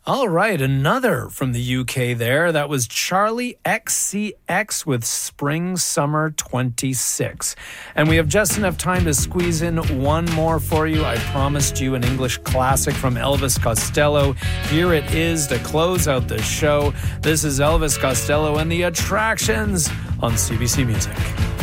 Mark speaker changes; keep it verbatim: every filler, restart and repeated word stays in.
Speaker 1: All right, another from the U K there. That was Charlie X C X with Spring Summer twenty-six. And we have just enough time to squeeze in one more for you. I promised you an English classic from Elvis Costello. Here it is to close out the show. This is Elvis Costello and the Attractions on C B C Music.